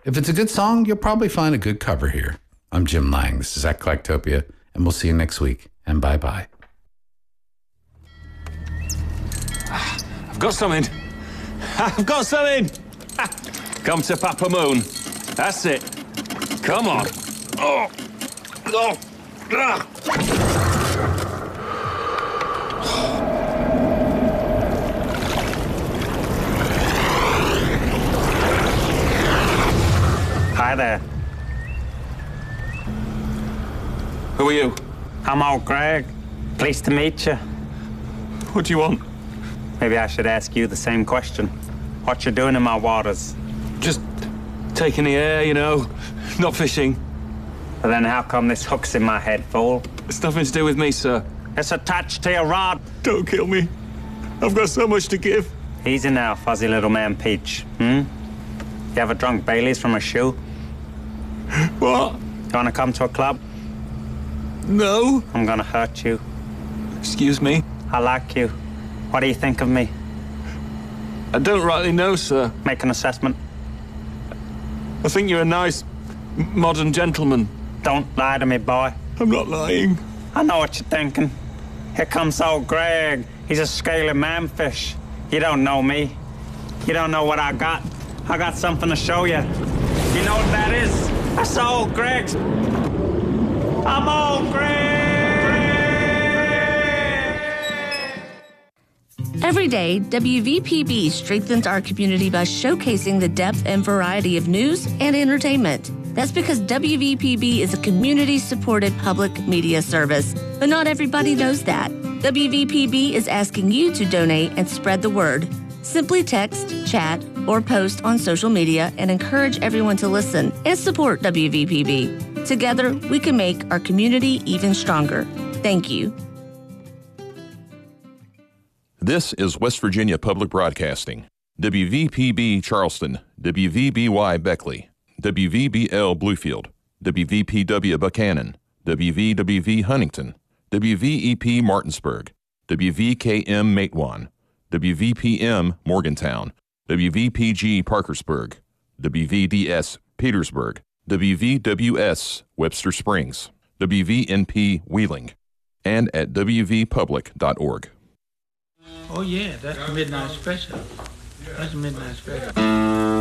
If it's a good song, you'll probably find a good cover here. I'm Jim Lang. This is Eclectopia, and we'll see you next week. And bye-bye. I've got something. I've got something. Come to Papa Moon. That's it. Come on. Oh. Oh. Ah. Hi there. Who are you? I'm old Greg. Pleased to meet you. What do you want? Maybe I should ask you the same question. What you doing in my waters? Just taking the air, you know. Not fishing. But then how come this hook's in my head, fool? It's nothing to do with me, sir. It's attached to your rod. Don't kill me. I've got so much to give. Easy now, fuzzy little man Peach. You ever drunk Baileys from a shoe? What? You wanna come to a club? No. I'm gonna hurt you. Excuse me? I like you. What do you think of me? I don't rightly know, sir. Make an assessment. I think you're a nice, modern gentleman. Don't lie to me, boy. I'm not lying. I know what you're thinking. Here comes old Greg. He's a scaly manfish. You don't know me. You don't know what I got. I got something to show you. You know what that is? That's old Greg's. I'm old Greg! Every day, WVPB strengthens our community by showcasing the depth and variety of news and entertainment. That's because WVPB is a community-supported public media service, but not everybody knows that. WVPB is asking you to donate and spread the word. Simply text, chat, or post on social media and encourage everyone to listen and support WVPB. Together, we can make our community even stronger. Thank you. This is West Virginia Public Broadcasting. WVPB Charleston, WVBY Beckley, WVBL Bluefield, WVPW Buchanan, WVWV Huntington, WVEP Martinsburg, WVKM Matewan, WVPM Morgantown, WVPG Parkersburg, WVDS Petersburg, WVWS Webster Springs, WVNP Wheeling, and at wvpublic.org. Oh yeah, that's the midnight special. That's the midnight special.